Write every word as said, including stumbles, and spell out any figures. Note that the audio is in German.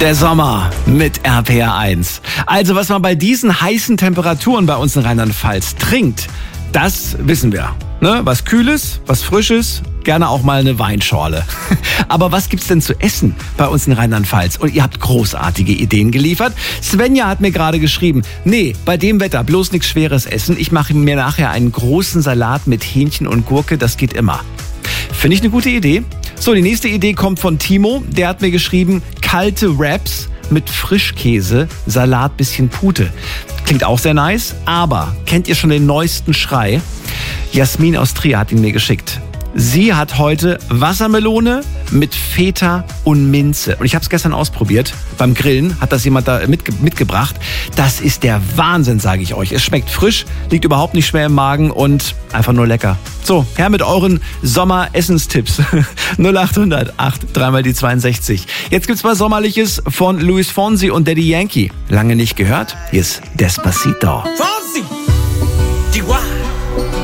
Der Sommer mit R P R eins. Also was man bei diesen heißen Temperaturen bei uns in Rheinland-Pfalz trinkt, das wissen wir. Ne? Was Kühles, was Frisches, gerne auch mal eine Weinschorle. Aber was gibt's denn zu essen bei uns in Rheinland-Pfalz? Und ihr habt großartige Ideen geliefert. Svenja hat mir gerade geschrieben, nee, bei dem Wetter bloß nichts Schweres essen. Ich mache mir nachher einen großen Salat mit Hähnchen und Gurke, das geht immer. Finde ich eine gute Idee. So, die nächste Idee kommt von Timo. Der hat mir geschrieben, kalte Wraps mit Frischkäse, Salat, bisschen Pute. Klingt auch sehr nice, aber kennt ihr schon den neuesten Schrei? Jasmin aus Trier hat ihn mir geschickt. Sie hat heute Wassermelone mit Feta und Minze. Und ich habe es gestern ausprobiert. Beim Grillen hat das jemand da mitge- mitgebracht. Das ist der Wahnsinn, sage ich euch. Es schmeckt frisch, liegt überhaupt nicht schwer im Magen und einfach nur lecker. So, her mit euren Sommer-Essenstipps. null acht hundert acht, dreimal die zweiundsechzig. Jetzt gibt's mal Sommerliches von Luis Fonsi und Daddy Yankee. Lange nicht gehört? Hier ist Despacito. Fonsi, Chihuahua.